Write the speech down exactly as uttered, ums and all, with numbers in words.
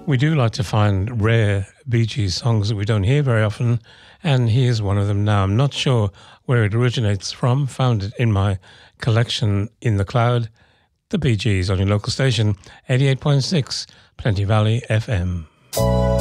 We do like to find rare Bee Gees songs that we don't hear very often, and here's one of them now. I'm not sure where it originates from, found it in my collection in the cloud. The Bee Gees on your local station, eighty-eight point six Plenty Valley F M.